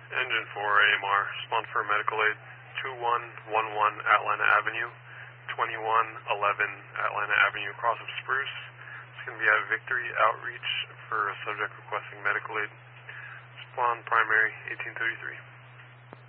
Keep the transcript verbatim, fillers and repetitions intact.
Engine four A M R, respond for medical aid, two one one one Atlanta Avenue, twenty-one eleven Atlanta Avenue, across of Spruce. It's going to be at Victory Outreach for a subject requesting medical aid. Respond primary eighteen thirty-three.